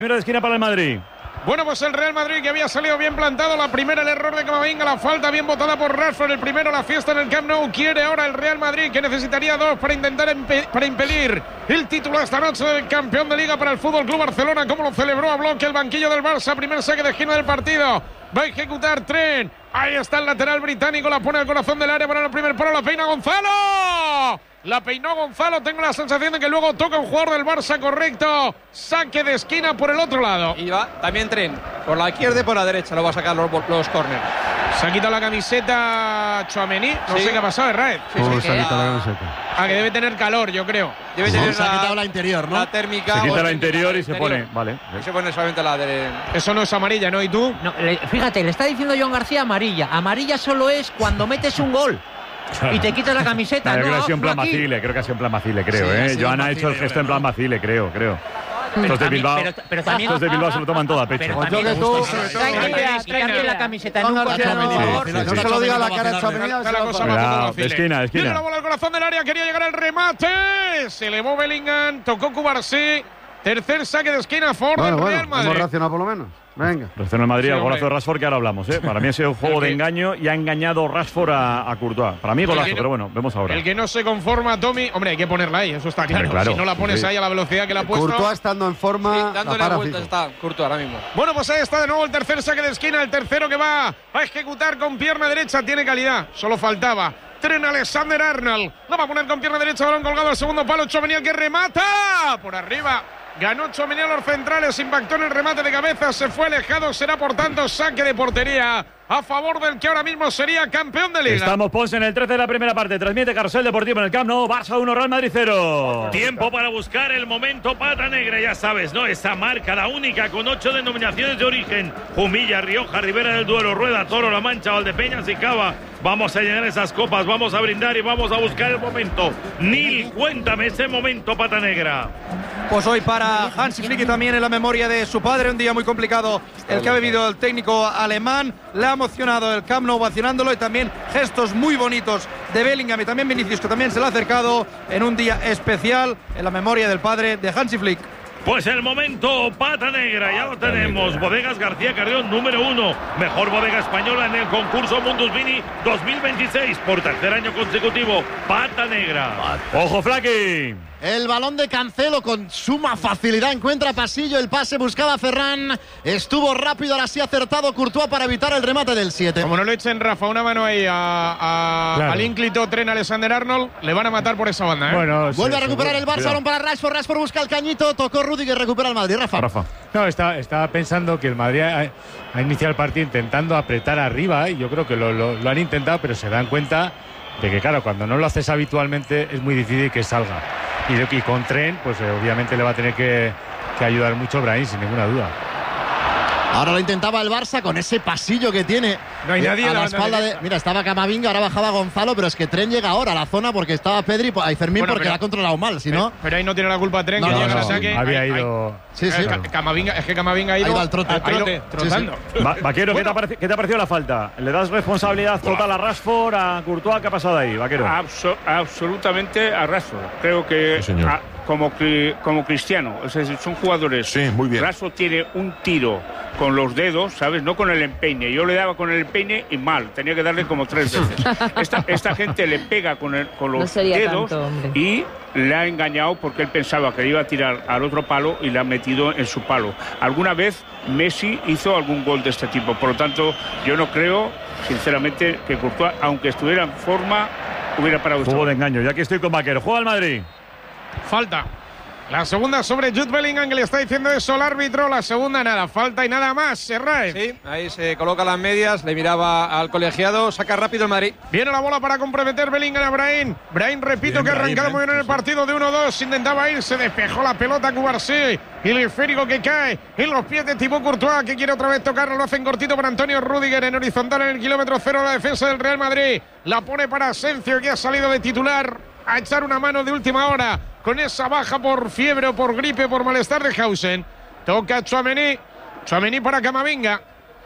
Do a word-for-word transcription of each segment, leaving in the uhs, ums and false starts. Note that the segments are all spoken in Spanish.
Primero de esquina para el Madrid. Bueno, pues el Real Madrid, que había salido bien plantado. La primera, el error de Camavinga, la falta bien botada por Rashford. El primero, la fiesta en el Camp Nou. Quiere ahora el Real Madrid, que necesitaría dos para intentar para impedir el título esta noche del campeón de Liga para el Fútbol Club Barcelona. Como lo celebró a bloque el banquillo del Barça. Primer saque de esquina del partido. Va a ejecutar Trent. Ahí está el lateral británico. La pone al corazón del área para el primer palo. La peina Gonzalo. La peinó Gonzalo. Tengo la sensación de que luego toca un jugador del Barça, correcto. Saque de esquina por el otro lado. Y va también Trent. Por la izquierda y por la derecha lo va a sacar los, los córneres. Se ha quitado la camiseta Tchouaméni. No sí. sé qué ha pasado, Herrera. Sí, sí, se ha quitado la camiseta. Ah, que debe tener calor, yo creo. Debe Sí, tener se la, ha quitado la interior, ¿no? La térmica. Se quita la o interior y se interior. pone. Vale. Y se pone solamente la de. Eso no es amarilla, ¿no? ¿Y tú? No, le, fíjate, le está diciendo John García amarilla. Amarilla solo es cuando metes un gol y te quitas la camiseta. No, no, creo que ha sido en plan aquí. Macile, creo que ha sido en plan Macile, creo, Sí, ha ¿eh? sido Joan ha Macile, hecho el gesto en plan Macile, creo, creo. Pero Estos de también- Bilbao, pero- pero también- estos de Bilbao se lo toman todo a pecho. Pero Pues yo también que tú- gusta- Tranquila, quitarle la camiseta Juan nunca, García, por no, favor. sí, no sí, se sí. lo diga a la cara de Está Tchouaméni. la cosa se lo más va a como Cuidado, Macile. de esquina, de esquina. Tiene la bola al corazón del área, quería llegar al remate. Se elevó Bellingham, tocó Cubarsí. Tercer saque de esquina, Ford Bueno, del bueno, Real hemos Madrid. reaccionado por lo menos. Venga. Reacciona el Madrid Sí, al hombre. golazo de Rashford, que ahora hablamos, ¿eh? Para mí ha sido un juego El que- de engaño y ha engañado Rashford a, a Courtois. Para mí golazo, que no- pero bueno, vemos ahora. El que no se conforma, Tommy. Hombre, hay que ponerla ahí, eso está claro. Hombre, claro, Si no la pones sí. ahí a la velocidad que la ha puesto. Courtois estando en Sí, forma. la dándole para vueltas fijo. está Courtois ahora mismo. Bueno, pues ahí está de nuevo el tercer saque de esquina. El tercero que va a ejecutar con pierna derecha. Tiene calidad, solo faltaba. Trent Alexander-Arnold. La va a poner con pierna derecha, balón colgado al segundo palo. Tchouaméni, el que remata. Por arriba. Ganó Tchouaméni a los centrales, impactó en el remate de cabeza, se fue alejado, será por tanto saque de portería a favor del que ahora mismo sería campeón de Liga. Estamos, Ponce, en el trece de la primera parte. Transmite Carrusel Deportivo en el Camp Nou. Barça uno, Real Madrid cero. Tiempo para buscar el momento pata negra, ya sabes, ¿no? Esa marca, la única, con ocho denominaciones de origen. Jumilla, Rioja, Ribera del Duero, Rueda, Toro, La Mancha, Valdepeñas y Cava. Vamos a llenar esas copas, vamos a brindar y vamos a buscar el momento. Nil, cuéntame ese momento pata negra. Pues hoy para Hansi Flick y también en la memoria de su padre, un día muy complicado el que ha vivido el técnico alemán. Le ha emocionado el Camp Nou vacionándolo y también gestos muy bonitos de Bellingham y también Vinicius, que también se le ha acercado en un día especial en la memoria del padre de Hansi Flick. Pues el momento pata negra, ya lo tenemos. Bodegas García Carrión, número uno. Mejor bodega española en el concurso Mundus Vini dos mil veintiséis. Por tercer año consecutivo, pata negra. ¡Ojo, Flaky! El balón de Cancelo con suma facilidad encuentra pasillo, el pase buscaba a Ferran, estuvo rápido, ahora sí ha acertado Courtois para evitar el remate del siete. Como no le echen, Rafa, una mano ahí a, a, Claro. al ínclito Trent Alexander-Arnold, le van a matar por esa banda, ¿eh? Bueno, Vuelve sí, a recuperar seguro. el Barça, balón para Rashford, Rashford busca el cañito, tocó Rudiger, recupera el Madrid, Rafa. Rafa. No, está, estaba pensando que el Madrid ha, ha iniciado el partido intentando apretar arriba y yo creo que lo, lo- lo han intentado, pero se dan cuenta de que, claro, cuando no lo haces habitualmente es muy difícil que salga. Y, de- y con Trent, pues eh, obviamente le va a tener que, que ayudar mucho Brahim, sin ninguna duda. Ahora lo intentaba el Barça con ese pasillo que tiene. No hay eh, nadie a en la la banda espalda de. derecha. Mira, estaba Camavinga, ahora bajaba Gonzalo, pero es que Trent llega ahora a la zona porque estaba Pedri y Fermín Bueno, porque pero- la ha controlado mal, si no. Pero, pero ahí no tiene la culpa Trent, No, que no, llega no, al saque. había Ahí- ahí- ido. Sí, sí. Eh, Ca- Camavinga, es que Camavinga ha ido Ahí va el trote. al trote, Sí, sí. trotando. Va- Vaquero, ¿qué, te Bueno. ha pareci- qué te ha parecido la falta? ¿Le das responsabilidad total a Rashford, a Courtois? ¿Qué ha pasado ahí, Vaquero? Abso- absolutamente a Rashford. Creo que a- como, cri- como Cristiano, es decir, son jugadores. Sí, muy bien. Rashford tiene un tiro con los dedos, ¿sabes? No con el empeine. Yo le daba con el empeine y mal, tenía que darle como tres veces. Esta, esta gente le pega con, el- con los No sería dedos tanto, hombre. y le ha engañado porque él pensaba que le iba a tirar al otro palo y le ha metido en su palo. Alguna vez Messi hizo algún gol de este tipo, por lo tanto yo no creo, sinceramente, que Courtois, aunque estuviera en forma, hubiera parado esta Juego de bola. engaño. Ya que estoy con Vaquero. Juega el Madrid. Falta. La segunda sobre Jude Bellingham, que le está diciendo eso al árbitro. La segunda nada, falta y nada más. Serrae. Sí, ahí se coloca las medias, le miraba al colegiado, saca rápido el Madrid. Viene la bola para comprometer Bellingham a Brahim. Brahim, repito, Bien, que ha Brahim, arrancado eh. muy bien en el Sí, sí. partido de uno dos. Intentaba ir, se despejó la pelota Cubarsí. Y el esférico que cae en los pies de Thibaut Courtois, que quiere otra vez tocarlo. Lo hacen cortito para Antonio Rudiger en horizontal en el kilómetro cero de la defensa del Real Madrid. La pone para Asensio, que ha salido de titular a echar una mano de última hora con esa baja por fiebre o por gripe, por malestar de Hausen. Toca Tchouaméni. Tchouaméni para Camavinga.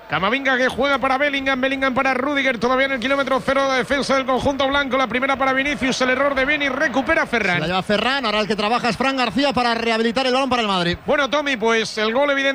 Camavinga que juega para Bellingham, Bellingham para Rüdiger, todavía en el kilómetro cero de defensa del conjunto blanco. La primera para Vinicius, el error de Vini, recupera Ferran. Se la lleva Ferran, ahora el que trabaja es Fran García para rehabilitar el balón para el Madrid. Bueno, Tommy, pues el gol evidente.